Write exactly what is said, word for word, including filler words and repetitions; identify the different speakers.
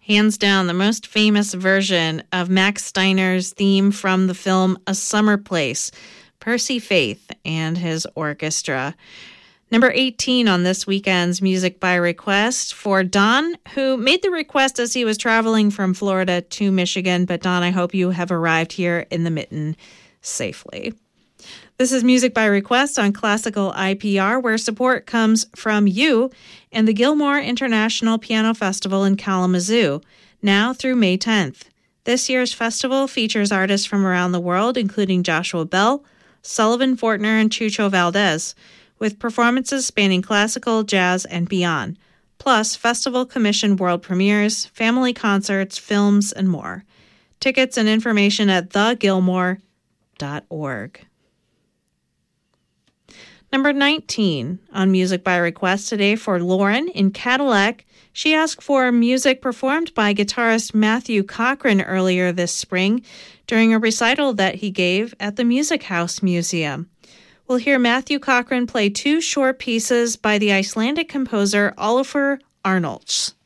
Speaker 1: Hands down, the most famous version of Max Steiner's theme from the film A Summer Place, Percy Faith and his orchestra. Number eighteen on this weekend's Music by Request for Don, who made the request as he was traveling from Florida to Michigan. But Don, I hope you have arrived here in the mitten safely. This is Music by Request on Classical I P R, where support comes from you and the Gilmore International Piano Festival in Kalamazoo, now through May tenth. This year's festival features artists from around the world, including Joshua Bell, Sullivan Fortner, and Chucho Valdez, with performances spanning classical, jazz, and beyond, plus festival commission world premieres, family concerts, films, and more. Tickets and information at the gilmore dot org. Number nineteen on Music by Request today for Lauren in Cadillac. She asked for music performed by guitarist Matthew Cochran earlier this spring during a recital that he gave at the Music House Museum. We'll hear Matthew Cochran play two short pieces by the Icelandic composer Olafur Arnalds.